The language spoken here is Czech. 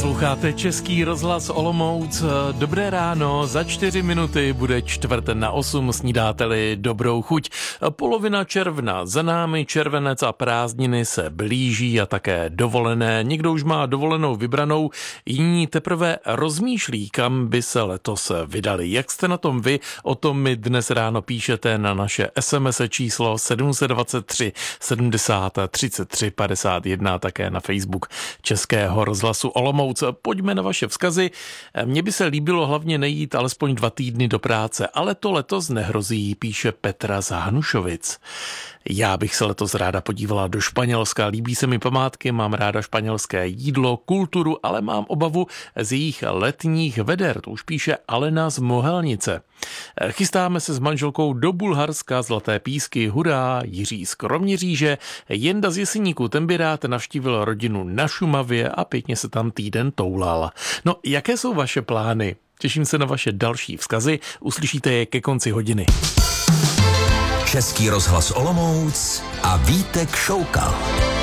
Posloucháte Český rozhlas Olomouc. Dobré ráno, za 4 minuty bude 7:45, snídáte-li dobrou chuť. Polovina června, za námi červenec a prázdniny se blíží a také dovolené. Někdo už má dovolenou vybranou, jiní teprve rozmýšlí, kam by se letos vydali. Jak jste na tom vy? O tom mi dnes ráno píšete na naše SMS číslo 723 70 33 51, také na Facebook Českého rozhlasu Olomouc. Pojďme na vaše vzkazy. Mně by se líbilo hlavně nejít alespoň 2 týdny do práce, ale to letos nehrozí, píše Petra z Hanušovic. Já bych se letos ráda podívala do Španělska, líbí se mi památky, mám ráda španělské jídlo, kulturu, ale mám obavu z jejich letních veder, to už píše Alena z Mohelnice. Chystáme se s manželkou do Bulharska, Zlaté Písky, hurá, Jiří z Kroměříže, Jenda z Jeseníku, ten by rád navštívil rodinu na Šumavě a pěkně se tam týden toulal. No, jaké jsou vaše plány? Těším se na vaše další vzkazy, uslyšíte je ke konci hodiny. Český rozhlas Olomouc a Vítek Šoukal.